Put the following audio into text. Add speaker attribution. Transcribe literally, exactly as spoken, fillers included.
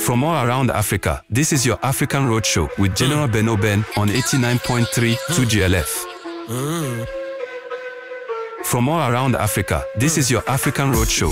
Speaker 1: From all around Africa, this is your African Roadshow with General Ben Oben on eighty-nine point three two G L F. From all around Africa, this is your African Roadshow